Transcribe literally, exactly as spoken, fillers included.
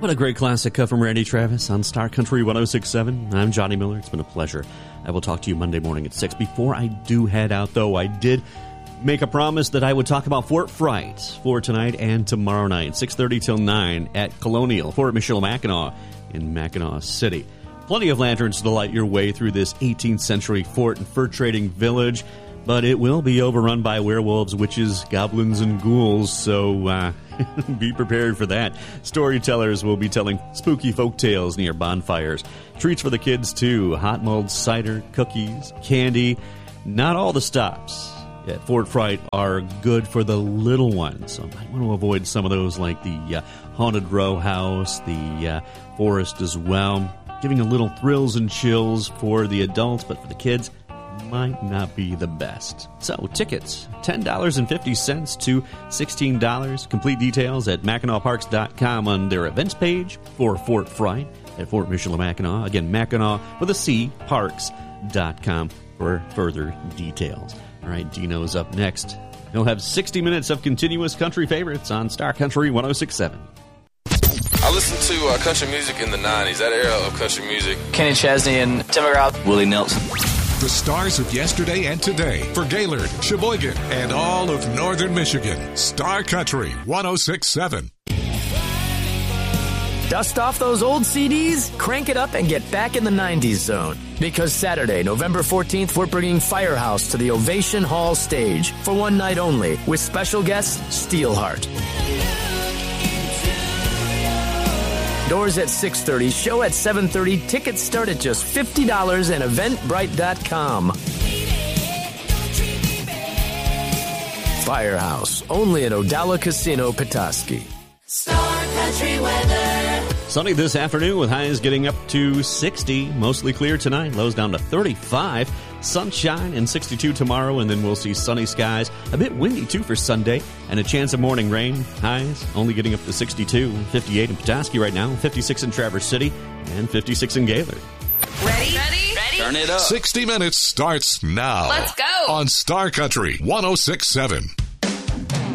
What a great classic cut from Randy Travis on Star Country one oh six point seven. I'm Johnny Miller. It's been a pleasure. I will talk to you Monday morning at six. Before I do head out, though, I did make a promise that I would talk about Fort Fright for tonight and tomorrow night, six thirty till nine at Colonial, Fort Michilimackinac in Mackinac City. Plenty of lanterns to light your way through this eighteenth century fort and fur trading village, but it will be overrun by werewolves, witches, goblins, and ghouls, so uh, be prepared for that. Storytellers will be telling spooky folk tales near bonfires. Treats for the kids, too. Hot mulled cider, cookies, candy. Not all the stops at Fort Fright are good for the little ones, so I want to avoid some of those, like the uh, Haunted Row House, the uh, Forest as well. Giving a little thrills and chills for the adults, but for the kids, might not be the best. So, tickets, ten dollars and fifty cents to sixteen dollars. Complete details at Mackinac Parks dot com on their events page for Fort Fright at Fort Michilimackinac. Again, Mackinac with a C, Parks dot com for further details. All right, Dino's up next. He'll have sixty minutes of continuous country favorites on Star Country one oh six point seven. I listened to uh, country music in the nineties, that era of country music. Kenny Chesney and Tim McGraw. Willie Nelson. The stars of yesterday and today for Gaylord, Sheboygan, and all of northern Michigan. Star Country one oh six point seven. Dust off those old C Ds, crank it up, and get back in the nineties zone. Because Saturday, November fourteenth, we're bringing Firehouse to the Ovation Hall stage for one night only with special guest Steelheart. Doors at six thirty, show at seven thirty. Tickets start at just fifty dollars at eventbrite dot com. Firehouse, only at Odalla Casino, Petoskey. Star Country weather. Sunny this afternoon with highs getting up to sixty. Mostly clear tonight. Lows down to thirty-five. Sunshine and sixty-two tomorrow, and then we'll see sunny skies. A bit windy, too, for Sunday, and a chance of morning rain. Highs only getting up to sixty-two. fifty-eight in Petoskey right now, fifty-six in Traverse City, and fifty-six in Gaylord. Ready? Ready? Ready? Turn it up. sixty minutes starts now. Let's go. On Star Country one oh six point seven.